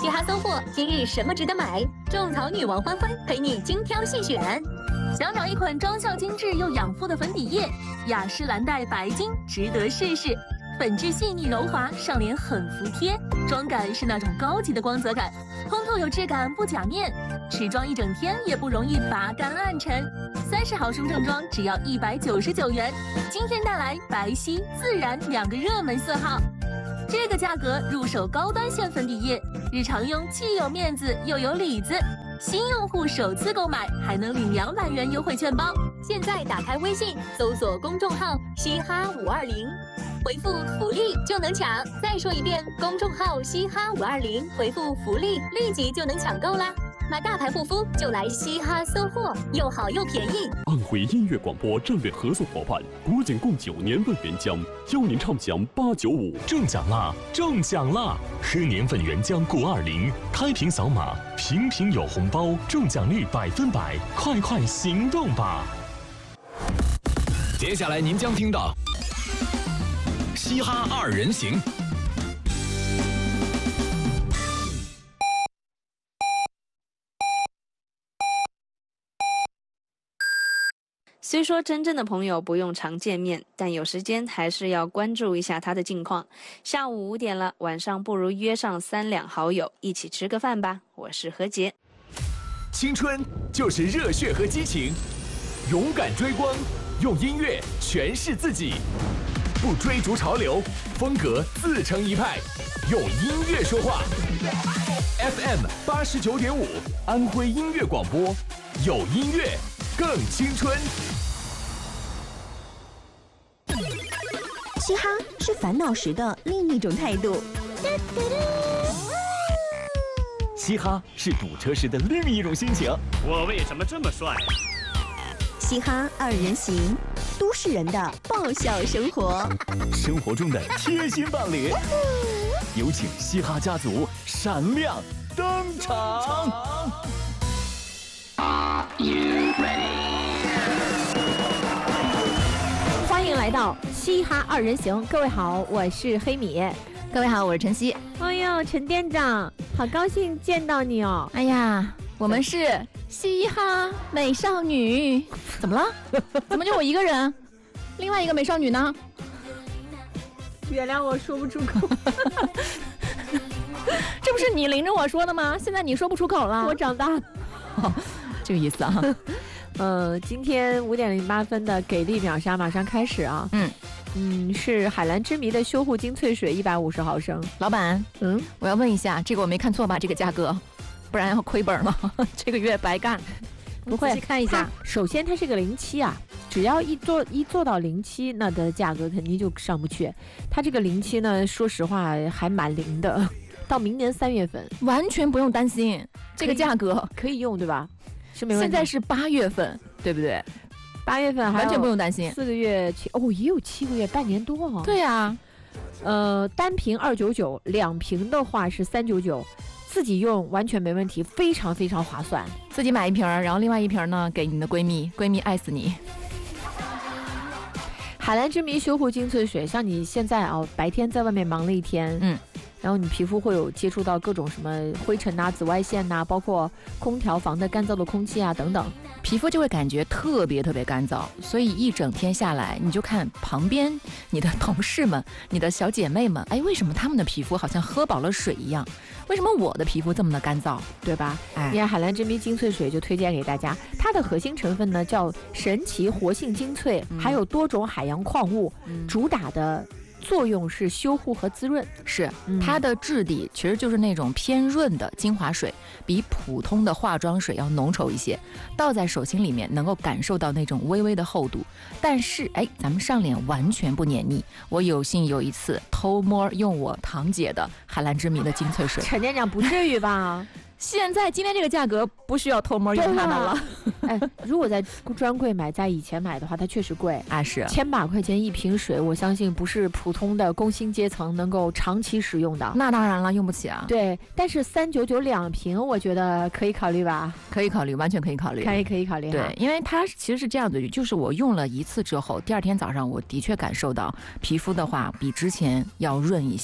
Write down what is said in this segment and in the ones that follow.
嘻哈搜货，今日什么值得买？种草女王欢欢陪你精挑细选。 想找一款妆效精致又养肤的粉底液，雅诗兰黛白金值得试试。粉质细腻柔滑，上脸很服帖，妆感是那种高级的光泽感，通透有质感不假面，持妆一整天也不容易拔干暗沉。30毫升正装只要199元。今天带来白皙、自然2个热门色号。这个价格入手高端线粉底液，日常用既有面子又有里子。新用户首次购买还能领200元优惠券包。 现在打开微信，搜索公众号“嘻哈520”，回复“福利”就能抢。再说一遍，公众号“嘻哈520”，回复“福利”，立即就能抢购啦！买大牌护肤就来嘻哈搜货，又好又便宜。 安徽音乐广播战略合作伙伴国景贡酒年份原浆，邀您畅享895。 中奖啦！中奖啦！喝年份原浆520，开瓶扫码，瓶瓶有红包，中奖率100%，快快行动吧！ 接下来您将听到嘻哈2人行。 虽说真正的朋友不用常见面，但有时间还是要关注一下他的近况。下午5点了，晚上不如约上3两好友一起吃个饭吧。我是何洁。 青春就是热血和激情，勇敢追光，用音乐诠释自己，不追逐潮流，风格自成一派，用音乐说话。FM 89.5，安徽音乐广播，有音乐更青春。 嘻哈是烦恼时的另一种态度， 嘻哈是堵车时的另一种心情。 我为什么这么帅？ 嘻哈2人行，都市人的爆笑生活， 生活中的贴心伴侣。有请嘻哈家族闪亮登场。 欢迎来到嘻哈2人行，各位好，我是黑米。 各位好，我是晨曦。 哎呦，陈店长，好高兴见到你哦。 哎呀，我们是嘻哈美少女。怎么了？怎么就我一个人？另外一个美少女呢？ 原谅我说不出口。 这不是你领着我说的吗？现在你说不出口了。 我长大了。 这个意思啊。 今天5点08分的给力秒杀马上开始啊。是海蓝之谜的修护精粹水150毫升。 老板，我要问一下，这个我没看错吧？这个价格，不然要亏本了。这个月白干。 不会， 看一下。 首先它是个07啊，只要一做到07，那的价格肯定就上不去。它这个07呢，说实话还蛮灵的，到明年3月份完全不用担心，这个价格可以用，对吧？是没问题。 现在是8月份，对不对 ？8月份完全不用担心 ，4个月也有7个月，半年多哦。 对呀， 单瓶299，两瓶的话是399。自己用完全没问题，非常非常划算。 自己买一瓶，然后另外一瓶呢给你的闺蜜，闺蜜爱死你。 海蓝之谜修护精粹水，像你现在白天在外面忙了一天，然后你皮肤会有接触到各种什么灰尘啊、紫外线啊，包括空调房的干燥的空气啊等等， 皮肤就会感觉特别特别干燥。所以一整天下来，你就看旁边你的同事们、你的小姐妹们，为什么他们的皮肤好像喝饱了水一样？为什么我的皮肤这么的干燥， 对吧？你看海蓝之谜精粹水就推荐给大家，它的核心成分呢叫神奇活性精粹，还有多种海洋矿物，主打的作用是修护和滋润。 是，它的质地其实就是那种偏润的精华水，比普通的化妆水要浓稠一些，倒在手心里面能够感受到那种微微的厚度，但是咱们上脸完全不黏腻。我有幸有一次偷摸用我堂姐的海蓝之谜的精粹水。 陈店长不至于吧？ 现在今天这个价格不需要偷摸用它们了。 如果在专柜买，在以前买的话，它确实贵啊，是 1000把块钱一瓶水，我相信不是普通的工薪阶层能够长期使用的。 那当然了，用不起啊。 对，但是399两瓶，我觉得可以考虑吧？ 可以考虑，完全可以考虑。 可以考虑。 对，因为它其实是这样的，就是我用了1次之后，第2天早上我的确感受到皮肤的话比之前要润一些。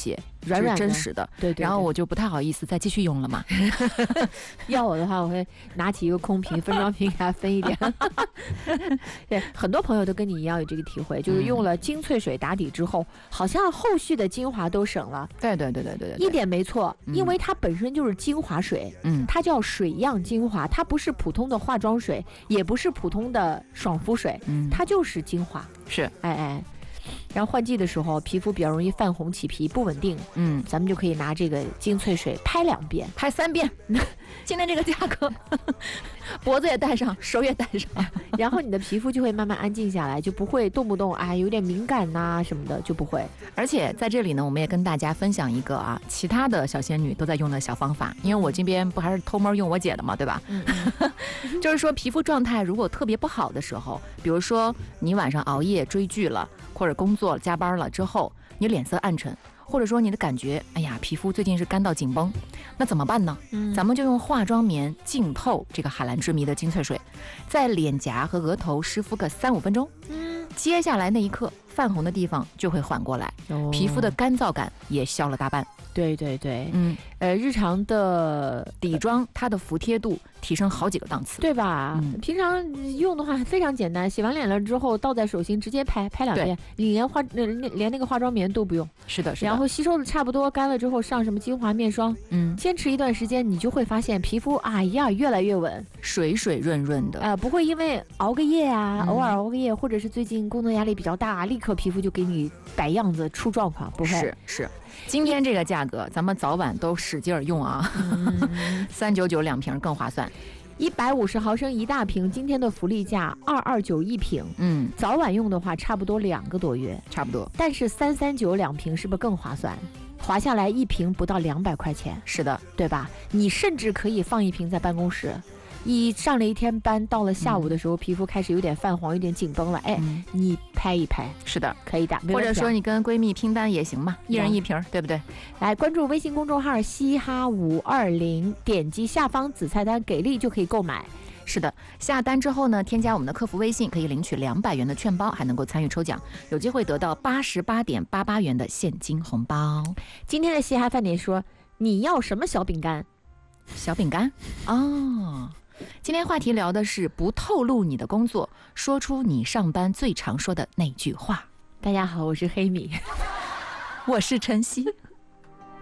软软的真实的。 对， 然后我就不太好意思再继续用了嘛。 要我的话，我会拿起一个空瓶分装瓶给它分一点。对，很多朋友都跟你一样有这个体会，就是用了精粹水打底之后，好像后续的精华都省了。 对， 一点没错，因为它本身就是精华水，它叫水样精华，它不是普通的化妆水，也不是普通的爽肤水，它就是精华。 是， 然后换季的时候，皮肤比较容易泛红起皮不稳定，咱们就可以拿这个精粹水拍2遍， 拍3遍。今天这个价格，脖子也戴上，手也戴上， 然后你的皮肤就会慢慢安静下来，就不会动不动有点敏感呐什么的，就不会。 而且在这里呢，我们也跟大家分享一个其他的小仙女都在用的小方法，因为我这边不还是偷摸用我姐的嘛，对吧？就是说皮肤状态如果特别不好的时候，比如说你晚上熬夜追剧了，或者工作加班了之后，你脸色暗沉，或者说你的感觉，哎呀，皮肤最近是干到紧绷，那怎么办呢？咱们就用化妆棉浸透这个海蓝之谜的精粹水，在脸颊和额头湿敷个3-5分钟，接下来那一刻泛红的地方就会缓过来，皮肤的干燥感也消了大半。 对，日常的底妆它的服帖度提升好几个档次， 对吧？平常用的话非常简单，洗完脸了之后倒在手心直接拍2遍，你连那个化妆棉都不用。 是的。 然后吸收的差不多干了之后上什么精华面霜，坚持一段时间，你就会发现皮肤越来越稳， 水水润润的不会因为熬个夜偶尔熬个夜，或者是最近工作压力比较大，立刻皮肤就给你摆样子出状况，不会。 是。今天这个价格，咱们早晚都使劲用3992瓶更划算 ，150毫升1大瓶，今天的福利价229一瓶，早晚用的话差不多2个多月， 差不多。 但是3392瓶是不是更划算？划下来一瓶不到200块钱， 是的， 对吧？你甚至可以放一瓶在办公室。上了一天班，到了下午的时候，皮肤开始有点泛黄，有点紧绷了，你拍一拍， 是的， 可以的。 或者说你跟闺蜜拼单也行嘛，一人一瓶，对不对？ 来关注微信公众号嘻哈520，点击下方子菜单给力就可以购买。 是的，下单之后呢，添加我们的客服微信，可以领取200元的券包，还能够参与抽奖，有机会得到88.88元的现金红包。 今天的嘻哈饭点说，你要什么小饼干？ 小饼干哦。今天话题聊的是不透露你的工作，说出你上班最常说的那句话。 大家好，我是黑米， 我是晨曦。